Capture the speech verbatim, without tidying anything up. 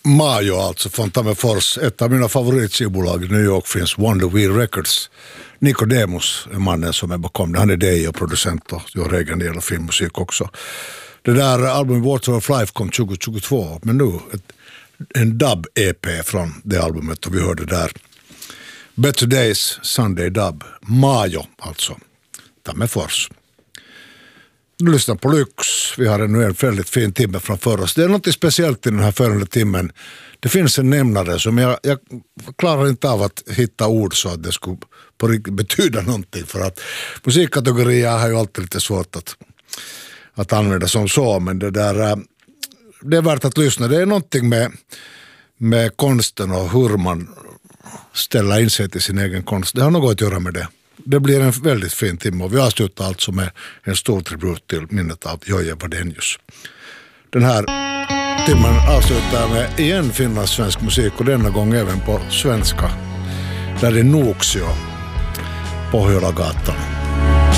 Majo alltså från Tammerfors, ett av mina favoritskivbolag i New York finns Wonder Wheel Records. Nicodemus är mannen som är bakom det. Han är D J och producent och gör egen del av filmmusik också. Det där albumet Water of Life kom tjugo tjugotvå, men nu ett, en dub-E P från det albumet och vi hörde där Better Days, Sunday Dub, Majo alltså, Tammerfors. Du lyssnar på Lyx. Vi har ännu en väldigt fin timme framför oss. Det är något speciellt i den här förra timmen. Det finns en nämnare som jag, jag klarar inte av att hitta ord så att det skulle på riktigt betyda någonting. För att musikkategorier har ju alltid lite svårt att, att använda som så. Men det där, det är värt att lyssna. Det är någonting med, med konsten och hur man ställer in sig till sin egen konst. Det har något att göra med det. Det blir en väldigt fin timme och vi avslutar alltså med en stor tribut till minnet av Jojje Wadenius. Den här timmen avslutar med igen finlandssvensk musik och denna gång även på svenska. Där är Nuuksio, Pohjola-gatan.